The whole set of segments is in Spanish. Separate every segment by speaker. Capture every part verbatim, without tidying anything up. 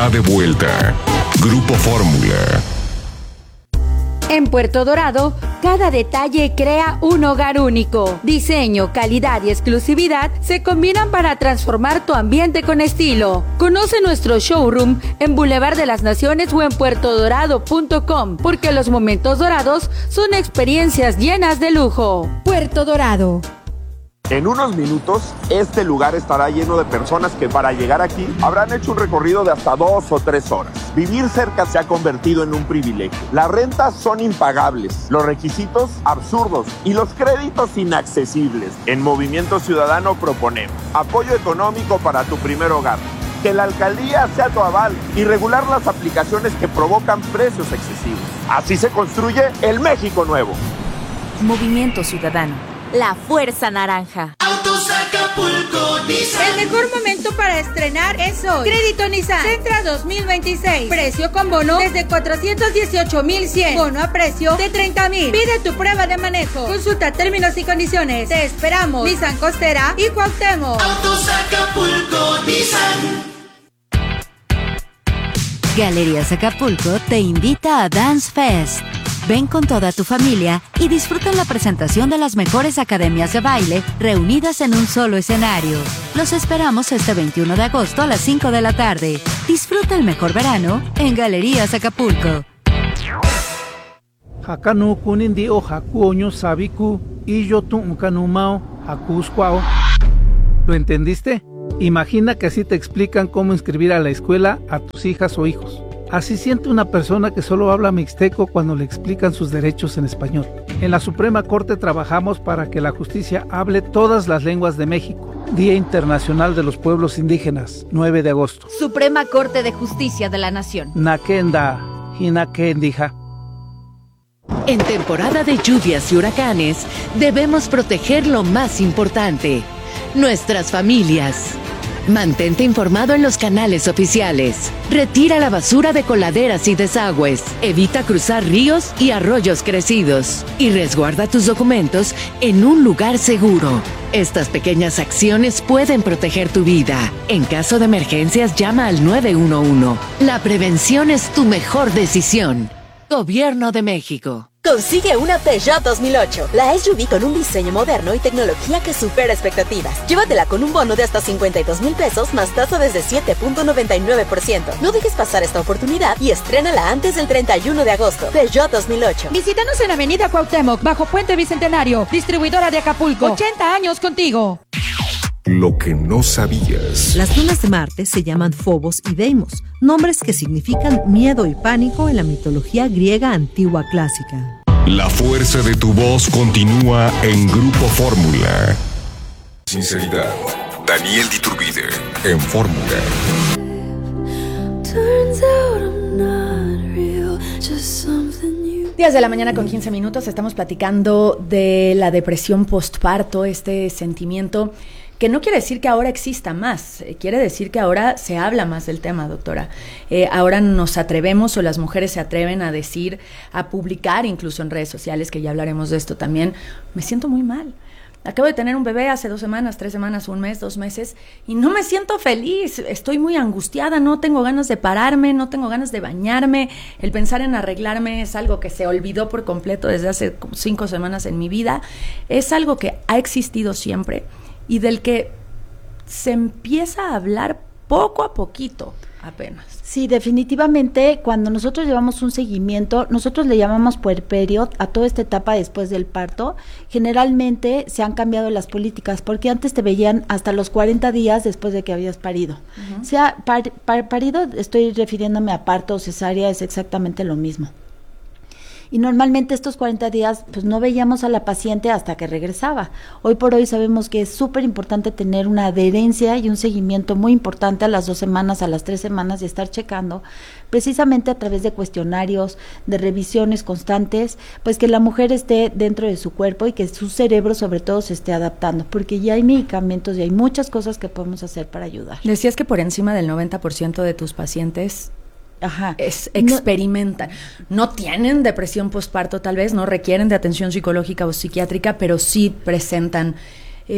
Speaker 1: está de vuelta. Grupo Fórmula.
Speaker 2: En Puerto Dorado, cada detalle crea un hogar único. Diseño, calidad y exclusividad se combinan para transformar tu ambiente con estilo. Conoce nuestro showroom en Boulevard de las Naciones o en puerto dorado punto com, porque los momentos dorados son experiencias llenas de lujo. Puerto Dorado.
Speaker 3: En unos minutos, este lugar estará lleno de personas que para llegar aquí habrán hecho un recorrido de hasta dos o tres horas. Vivir cerca se ha convertido en un privilegio. Las rentas son impagables, los requisitos absurdos y los créditos inaccesibles. En Movimiento Ciudadano proponemos apoyo económico para tu primer hogar, que la alcaldía sea tu aval y regular las aplicaciones que provocan precios excesivos. Así se construye el México nuevo.
Speaker 4: Movimiento Ciudadano. La Fuerza Naranja.
Speaker 5: Autos Acapulco Nissan.
Speaker 2: El mejor momento para estrenar es hoy. Crédito Nissan Sentra dos mil veintiséis. Precio con bono desde cuatrocientos dieciocho mil cien. Bono a precio de treinta mil. Pide tu prueba de manejo. Consulta términos y condiciones. Te esperamos. Nissan Costera y Cuauhtémoc.
Speaker 5: Autos Acapulco Nissan.
Speaker 4: Galerías Acapulco te invita a Dance Fest. Ven con toda tu familia y disfruta la presentación de las mejores academias de baile reunidas en un solo escenario. Los esperamos este veintiuno de agosto a las cinco de la tarde. Disfruta el mejor verano en Galerías Acapulco.
Speaker 6: Hakanu kunindi o hakuoño sabiku y yo tu unkanumao hakuskwao. ¿Lo entendiste? Imagina que así te explican cómo inscribir a la escuela a tus hijas o hijos. Así siente una persona que solo habla mixteco cuando le explican sus derechos en español. En la Suprema Corte trabajamos para que la justicia hable todas las lenguas de México. Día Internacional de los Pueblos Indígenas, nueve de agosto.
Speaker 4: Suprema Corte de Justicia de la Nación.
Speaker 6: Nakenda, Hinakendija.
Speaker 7: En temporada de lluvias y huracanes, debemos proteger lo más importante: nuestras familias. Mantente informado en los canales oficiales. Retira la basura de coladeras y desagües. Evita cruzar ríos y arroyos crecidos. Y resguarda tus documentos en un lugar seguro. Estas pequeñas acciones pueden proteger tu vida. En caso de emergencias, llama al nueve uno uno. La prevención es tu mejor decisión. Gobierno de México.
Speaker 8: Consigue una Peugeot dos mil ocho, la S U V con un diseño moderno y tecnología que supera expectativas. Llévatela con un bono de hasta cincuenta y dos mil pesos más tasa desde siete punto noventa y nueve por ciento. No dejes pasar esta oportunidad y estrénala antes del treinta y uno de agosto. Peugeot dos mil ocho.
Speaker 2: Visítanos en Avenida Cuauhtémoc, bajo Puente Bicentenario, distribuidora de Acapulco. ochenta años contigo.
Speaker 1: Lo que no sabías.
Speaker 9: Las lunas de Marte se llaman Phobos y Deimos, nombres que significan miedo y pánico en la mitología griega antigua clásica.
Speaker 1: La fuerza de tu voz continúa en Grupo Fórmula. Sinceridad. Daniel Diturbide en Fórmula.
Speaker 2: diez de la mañana con quince minutos, estamos platicando de la depresión postparto, este sentimiento que no quiere decir que ahora exista más, quiere decir que ahora se habla más del tema, doctora. Eh, ahora nos atrevemos, o las mujeres se atreven a decir, a publicar, incluso en redes sociales, que ya hablaremos de esto también, me siento muy mal. Acabo de tener un bebé hace dos semanas, tres semanas, un mes, dos meses, y no me siento feliz, estoy muy angustiada, no tengo ganas de pararme, no tengo ganas de bañarme, el pensar en arreglarme es algo que se olvidó por completo desde hace cinco semanas en mi vida, es algo que ha existido siempre y del que se empieza a hablar poco a poquito apenas.
Speaker 10: Sí, definitivamente, cuando nosotros llevamos un seguimiento, nosotros le llamamos puerperio a toda esta etapa después del parto. Generalmente se han cambiado las políticas, porque antes te veían hasta los cuarenta días después de que habías parido. Uh-huh. Sea par, par, parido, estoy refiriéndome a parto o cesárea, es exactamente lo mismo. Y normalmente estos cuarenta días pues no veíamos a la paciente hasta que regresaba. Hoy por hoy sabemos que es súper importante tener una adherencia y un seguimiento muy importante a las dos semanas, a las tres semanas, y estar checando precisamente a través de cuestionarios, de revisiones constantes, pues que la mujer esté dentro de su cuerpo y que su cerebro sobre todo se esté adaptando, porque ya hay medicamentos y hay muchas cosas que podemos hacer para ayudar.
Speaker 2: Decías que por encima del noventa por ciento de tus pacientes
Speaker 10: Ajá.
Speaker 2: Es, experimentan, no, no tienen depresión postparto, tal vez no requieren de atención psicológica o psiquiátrica, pero sí presentan eh,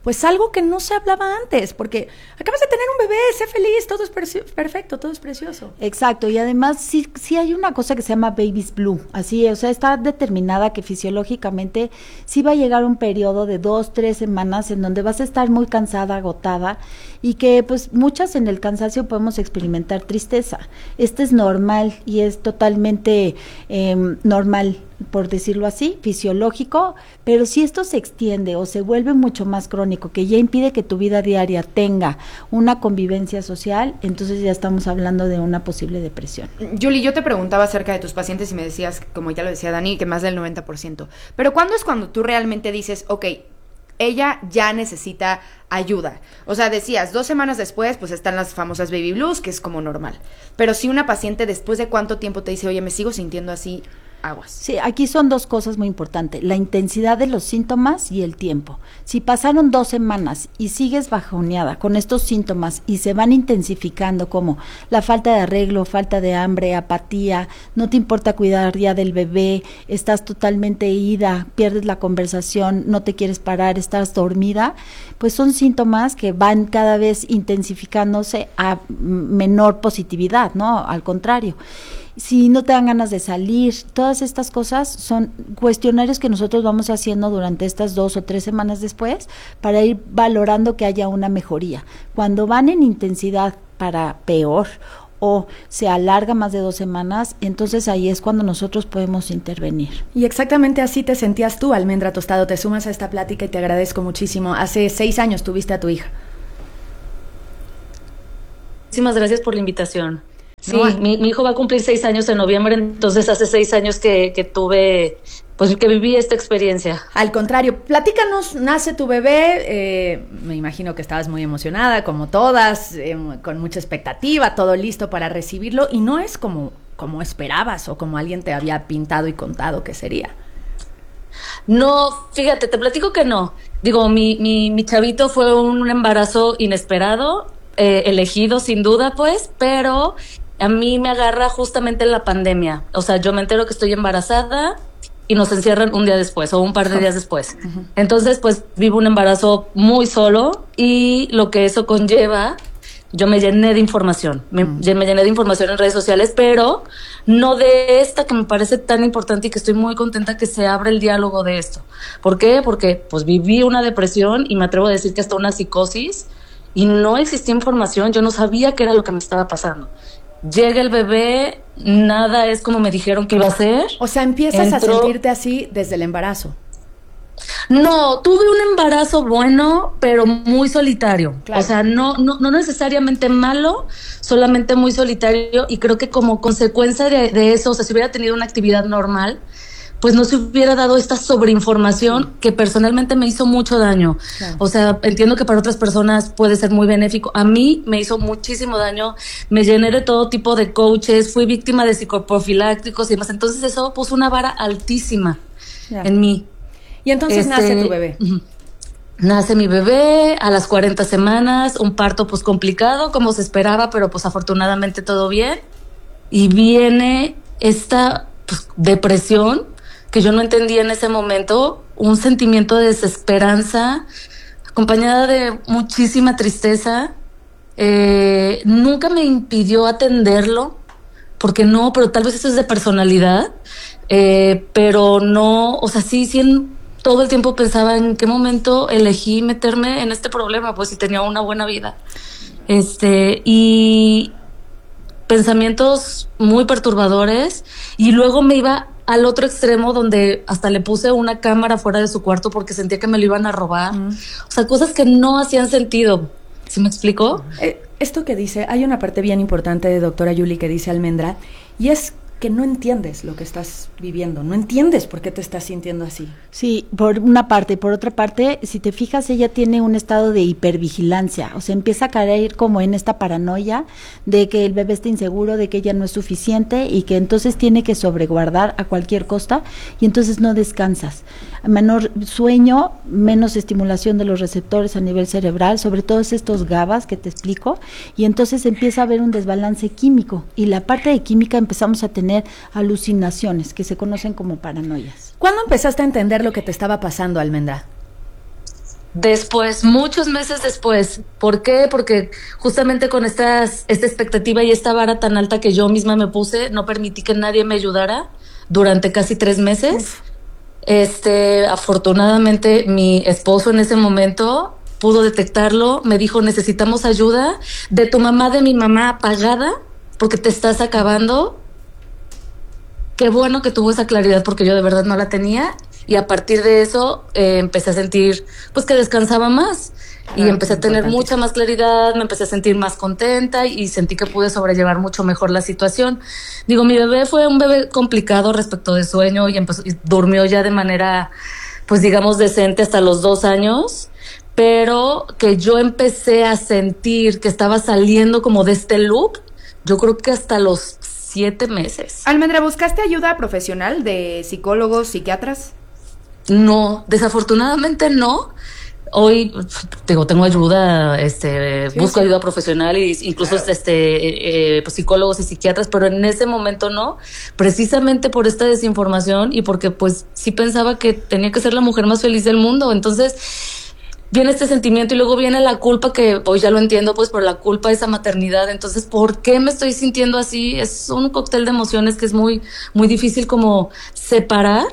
Speaker 2: pues algo que no se hablaba antes, porque acabas de tener un bebé, sé feliz, todo es preci- perfecto, todo es precioso.
Speaker 10: Exacto, y además sí, sí hay una cosa que se llama baby's blue, así, o sea, está determinada que fisiológicamente sí va a llegar un periodo de dos, tres semanas en donde vas a estar muy cansada, agotada, y que pues muchas en el cansancio podemos experimentar tristeza. Este es normal y es totalmente eh, normal, por decirlo así, fisiológico, pero si esto se extiende o se vuelve mucho más crónico, que ya impide que tu vida diaria tenga una convivencia social, entonces ya estamos hablando de una posible depresión.
Speaker 11: Julie, yo te preguntaba acerca de tus pacientes y me decías, como ya lo decía Dani, que más del noventa por ciento. Pero ¿cuándo es cuando tú realmente dices, ok, ella ya necesita ayuda? O sea, decías, dos semanas después, pues están las famosas baby blues, que es como normal. Pero si una paciente después de cuánto tiempo te dice, oye, me sigo sintiendo así, aguas.
Speaker 10: Sí, aquí son dos cosas muy importantes, la intensidad de los síntomas y el tiempo. Si pasaron dos semanas y sigues bajoneada con estos síntomas y se van intensificando como la falta de arreglo, falta de hambre, apatía, no te importa cuidar ya del bebé, estás totalmente ida, pierdes la conversación, no te quieres parar, estás dormida, pues son síntomas que van cada vez intensificándose a menor positividad, ¿no? Al contrario. Si no te dan ganas de salir, todas estas cosas son cuestionarios que nosotros vamos haciendo durante estas dos o tres semanas después para ir valorando que haya una mejoría. Cuando van en intensidad para peor o se alarga más de dos semanas, entonces ahí es cuando nosotros podemos intervenir.
Speaker 2: Y exactamente así te sentías tú, Almendra Tostado. Te sumas a esta plática y te agradezco muchísimo. Hace seis años tuviste a tu hija.
Speaker 12: Muchísimas gracias por la invitación. Sí,
Speaker 2: No,
Speaker 12: mi, mi hijo va a cumplir seis años en noviembre, entonces hace seis años que, que tuve, pues que viví esta experiencia.
Speaker 2: Al contrario, platícanos, nace tu bebé, eh, me imagino que estabas muy emocionada, como todas, eh, con mucha expectativa, todo listo para recibirlo, y no es como, como esperabas o como alguien te había pintado y contado que sería.
Speaker 12: No, fíjate, te platico que no. Digo, mi, mi, mi chavito fue un embarazo inesperado, eh, elegido sin duda, pues, pero a mí me agarra justamente en la pandemia. O sea, yo me entero que estoy embarazada y nos encierran un día después o un par de días después. Uh-huh. Entonces, pues, vivo un embarazo muy solo y lo que eso conlleva, yo me llené de información. Me, uh-huh. me llené de información en redes sociales, pero no de esta que me parece tan importante y que estoy muy contenta que se abra el diálogo de esto. ¿Por qué? Porque, pues, viví una depresión y me atrevo a decir que hasta una psicosis y no existía información. Yo no sabía qué era lo que me estaba pasando. Llega el bebé, nada es como me dijeron que iba a ser.
Speaker 2: O sea, empiezas Entró... a sentirte así desde el embarazo.
Speaker 12: No, tuve un embarazo bueno, pero muy solitario. Claro. O sea, no, no, no necesariamente malo, solamente muy solitario. Y creo que como consecuencia de, de eso, o sea, si hubiera tenido una actividad normal, pues no se hubiera dado esta sobreinformación que personalmente me hizo mucho daño. Claro. O sea, entiendo que para otras personas puede ser muy benéfico. A mí me hizo muchísimo daño. Me llené de todo tipo de coaches, fui víctima de psicoprofilácticos y demás. Entonces eso puso una vara altísima yeah. en mí.
Speaker 2: Y entonces este, nace tu bebé.
Speaker 12: Uh-huh. Nace mi bebé a las cuarenta semanas, un parto pues complicado como se esperaba, pero pues afortunadamente todo bien. Y viene esta pues, depresión que yo no entendía en ese momento, un sentimiento de desesperanza, acompañada de muchísima tristeza. Eh, nunca me impidió atenderlo, porque no, pero tal vez eso es de personalidad, eh, pero no, o sea, sí, sí, en, todo el tiempo pensaba en qué momento elegí meterme en este problema, pues si tenía una buena vida. Este, y pensamientos muy perturbadores, y luego me iba al otro extremo donde hasta le puse una cámara fuera de su cuarto porque sentía que me lo iban a robar. Uh-huh. O sea, cosas que no hacían sentido. ¿Sí me explico?
Speaker 2: Eh, esto que dice, hay una parte bien importante de doctora Julie que dice Almendra, y es que no entiendes lo que estás viviendo, no entiendes por qué te estás sintiendo así.
Speaker 10: Sí, por una parte. Por otra parte, si te fijas, ella tiene un estado de hipervigilancia, o sea, empieza a caer como en esta paranoia de que el bebé está inseguro, de que ella no es suficiente y que entonces tiene que sobreguardar a cualquier costa y entonces no descansas. Menor sueño, menos estimulación de los receptores a nivel cerebral, sobre todo estos GABAs que te explico, y entonces empieza a haber un desbalance químico y la parte de química empezamos a tener alucinaciones que se conocen como paranoias.
Speaker 2: ¿Cuándo empezaste a entender lo que te estaba pasando, Almendra?
Speaker 12: Después, muchos meses después. ¿Por qué? Porque justamente con estas, esta expectativa y esta vara tan alta que yo misma me puse, no permití que nadie me ayudara durante casi tres meses. Uf. Este, afortunadamente, mi esposo en ese momento pudo detectarlo, me dijo, necesitamos ayuda de tu mamá, de mi mamá, apagada, porque te estás acabando. Qué bueno que tuvo esa claridad, porque yo de verdad no la tenía. Y a partir de eso eh, empecé a sentir pues que descansaba más. Claro, y empecé a tener mucha más claridad, me empecé a sentir más contenta y sentí que pude sobrellevar mucho mejor la situación. Digo, mi bebé fue un bebé complicado respecto de sueño y, empezó, y durmió ya de manera, pues digamos, decente hasta los dos años, pero que yo empecé a sentir que estaba saliendo como de este loop, yo creo que hasta los siete meses.
Speaker 11: Almendra, ¿buscaste ayuda profesional de psicólogos, psiquiatras?
Speaker 12: No, desafortunadamente no. Hoy digo, tengo ayuda, este, sí, busco sí. ayuda profesional y incluso claro. este, eh, pues, psicólogos y psiquiatras, pero en ese momento no, precisamente por esta desinformación y porque pues sí pensaba que tenía que ser la mujer más feliz del mundo. Entonces viene este sentimiento y luego viene la culpa, que hoy ya lo entiendo, pues por la culpa de esa maternidad. Entonces, ¿por qué me estoy sintiendo así? Es un cóctel de emociones que es muy, muy difícil como separar.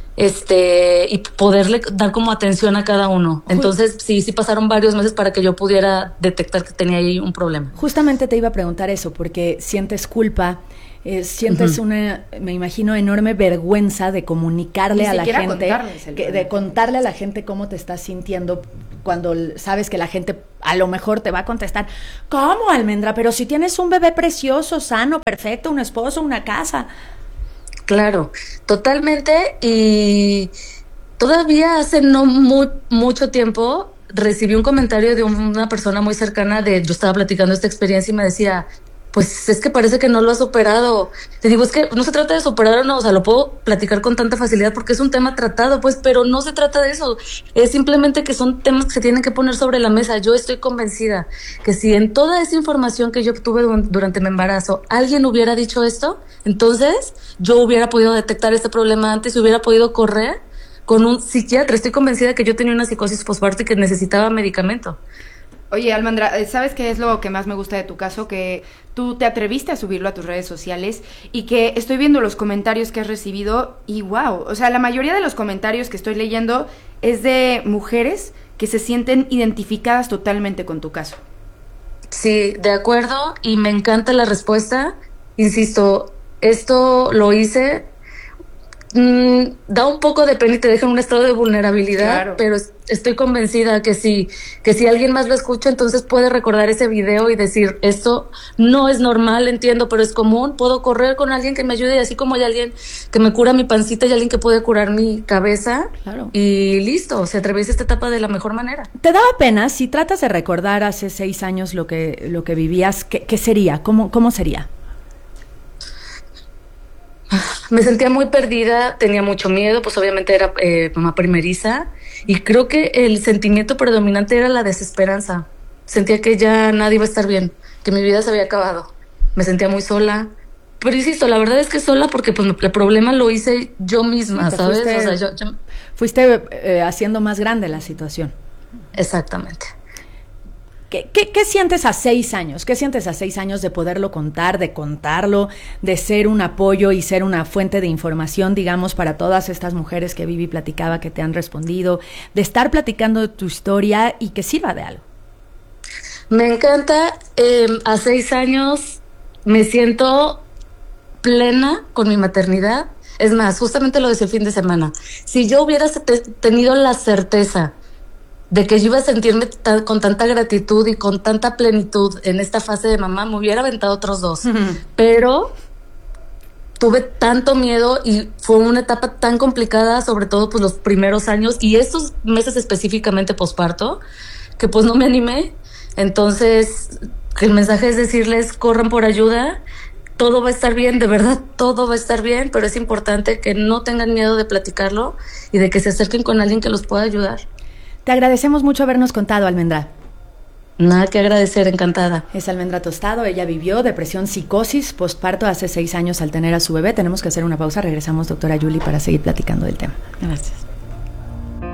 Speaker 12: Este, y poderle dar como atención a cada uno. Entonces, sí, sí pasaron varios meses para que yo pudiera detectar que tenía ahí un problema.
Speaker 2: Justamente te iba a preguntar eso, porque sientes culpa, eh, sientes uh-huh. una, me imagino, enorme vergüenza de comunicarle Ni a la gente, que, de contarle a la gente cómo te estás sintiendo cuando sabes que la gente a lo mejor te va a contestar, ¿cómo, Almendra? Pero si tienes un bebé precioso, sano, perfecto, un esposo, una casa...
Speaker 12: Claro, totalmente. Y todavía hace no muy, mucho tiempo recibí un comentario de una persona muy cercana de, yo estaba platicando esta experiencia y me decía, pues es que parece que no lo has superado. Te digo, es que no se trata de superar o no, o sea, lo puedo platicar con tanta facilidad porque es un tema tratado, pues, pero no se trata de eso. Es simplemente que son temas que se tienen que poner sobre la mesa. Yo estoy convencida que si en toda esa información que yo obtuve durante mi embarazo alguien hubiera dicho esto, entonces yo hubiera podido detectar este problema antes y hubiera podido correr con un psiquiatra. Estoy convencida que yo tenía una psicosis postparto y que necesitaba medicamento.
Speaker 11: Oye, Almendra, ¿sabes qué es lo que más me gusta de tu caso? Que tú te atreviste a subirlo a tus redes sociales y que estoy viendo los comentarios que has recibido y wow, o sea, la mayoría de los comentarios que estoy leyendo es de mujeres que se sienten identificadas totalmente con tu caso.
Speaker 12: Sí, de acuerdo, y me encanta la respuesta. Insisto, esto lo hice... Mm, da un poco de pena y te deja en un estado de vulnerabilidad, claro. Pero estoy convencida que si, que si alguien más lo escucha, entonces puede recordar ese video y decir, esto no es normal, entiendo, pero es común, puedo correr con alguien que me ayude, y así como hay alguien que me cura mi pancita y alguien que puede curar mi cabeza, claro. Y listo, se atraviesa esta etapa de la mejor manera.
Speaker 2: ¿Te daba pena si tratas de recordar hace seis años lo que, lo que vivías? ¿Qué, qué sería? ¿Cómo, cómo sería?
Speaker 12: Me sentía muy perdida, tenía mucho miedo, pues obviamente era eh, mamá primeriza, y creo que el sentimiento predominante era la desesperanza. Sentía que ya nadie iba a estar bien, que mi vida se había acabado. Me sentía muy sola, pero insisto, la verdad es que sola porque pues el problema lo hice yo misma, sí, ¿sabes?
Speaker 2: Fuiste,
Speaker 12: o sea, yo, yo...
Speaker 2: fuiste eh, haciendo más grande la situación.
Speaker 12: Exactamente.
Speaker 2: ¿Qué, qué, ¿Qué sientes a seis años? ¿Qué sientes a seis años de poderlo contar, de contarlo, de ser un apoyo y ser una fuente de información, digamos, para todas estas mujeres que Vivi platicaba, que te han respondido, de estar platicando tu historia y que sirva de algo?
Speaker 12: Me encanta. Eh, a seis años me siento plena con mi maternidad. Es más, justamente lo decía el fin de semana. Si yo hubiera tenido la certeza de que yo iba a sentirme ta- con tanta gratitud y con tanta plenitud en esta fase de mamá, me hubiera aventado otros dos. Uh-huh. Pero tuve tanto miedo y fue una etapa tan complicada, sobre todo pues los primeros años y estos meses específicamente posparto, que pues no me animé. Entonces, el mensaje es decirles, corran por ayuda, todo va a estar bien, de verdad, todo va a estar bien, pero es importante que no tengan miedo de platicarlo y de que se acerquen con alguien que los pueda ayudar.
Speaker 2: Te agradecemos mucho habernos contado, Almendra.
Speaker 12: Nada que agradecer, encantada.
Speaker 2: Es Almendra Tostado, ella vivió depresión, psicosis, postparto hace seis años al tener a su bebé. Tenemos que hacer una pausa, regresamos, doctora Yuli, para seguir platicando del tema.
Speaker 12: Gracias.